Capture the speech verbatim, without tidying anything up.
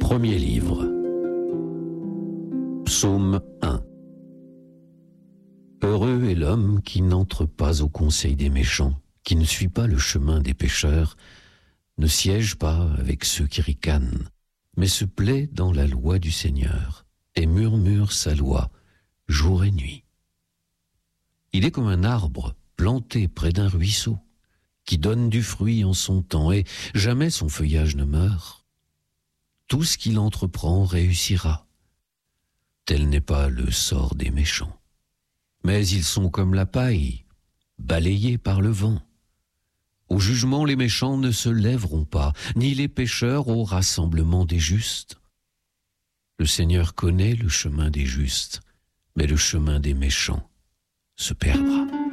Premier livre. Psaume un. Heureux est l'homme qui n'entre pas au conseil des méchants, qui ne suit pas le chemin des pécheurs, ne siège pas avec ceux qui ricanent, mais se plaît dans la loi du Seigneur et murmure sa loi jour et nuit. Il est comme un arbre planté près d'un ruisseau, qui donne du fruit en son temps et jamais son feuillage ne meurt. Tout ce qu'il entreprend réussira. Tel n'est pas le sort des méchants. Mais ils sont comme la paille, balayés par le vent. Au jugement, les méchants ne se lèveront pas, ni les pécheurs au rassemblement des justes. Le Seigneur connaît le chemin des justes, mais le chemin des méchants se perdra.